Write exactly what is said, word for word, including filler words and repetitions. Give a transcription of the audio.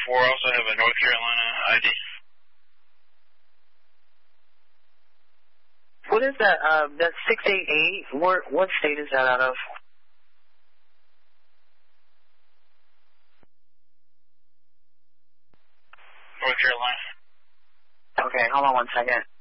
four. I also have a North Carolina I D. What is that? Uh, that six eight eight? Where, what state is that out of? North Carolina. Okay, hold on one second.